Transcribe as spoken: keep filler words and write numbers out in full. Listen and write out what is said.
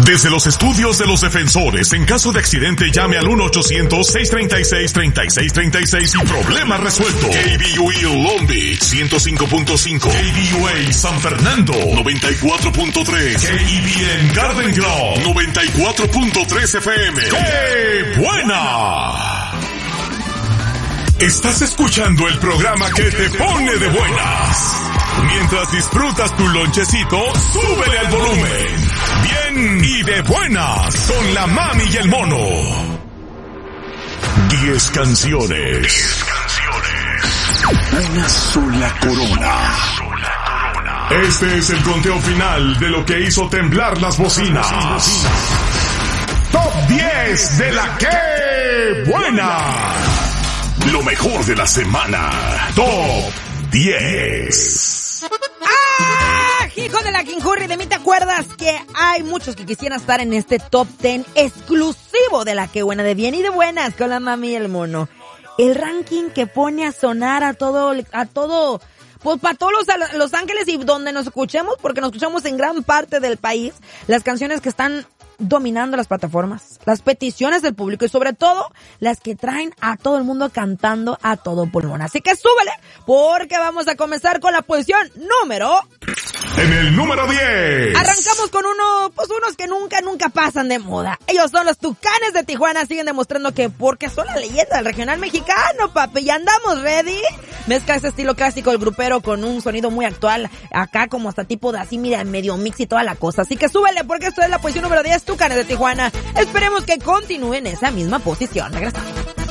Desde los estudios de los defensores, en caso de accidente llame al uno ochocientos, seiscientos treinta y seis, treinta y seis treinta y seis y problema resuelto. K B U A Long Beach ciento cinco punto cinco, K B U A San Fernando noventa y cuatro punto tres, K E B N Garden Grove noventa y cuatro punto tres F M. ¡Qué buena! Estás escuchando el programa que te pone de buenas. Mientras disfrutas tu lonchecito, súbele al volumen. Bien y de buenas con la mami y el mono. Diez canciones. Diez canciones. Una sola corona. Este es el conteo final de lo que hizo temblar las bocinas. Top diez de la que buena. Lo mejor de la semana. Top diez. ¡Ah! Hijo de la Kinjurri, de mí te acuerdas que hay muchos que quisieran estar en este top diez exclusivo de la que buena, de bien y de buenas con la mami y el mono. El ranking que pone a sonar a todo, a todo, pues para todos los, los Ángeles y donde nos escuchemos, porque nos escuchamos en gran parte del país, las canciones que están dominando las plataformas, las peticiones del público y sobre todo las que traen a todo el mundo cantando a todo pulmón. Así que súbele, porque vamos a comenzar con la posición número... En el número diez. Arrancamos con uno, pues unos que nunca, nunca pasan de moda. Ellos son los Tucanes de Tijuana, siguen demostrando que porque son la leyenda del regional mexicano, papi. ¿Ya andamos ready? Mezcla ese estilo clásico del grupero con un sonido muy actual, acá como hasta tipo de así, mira, medio mix y toda la cosa. Así que súbele, porque esto es la posición número diez, Tucanes de Tijuana. Esperemos que continúen esa misma posición. Regresamos.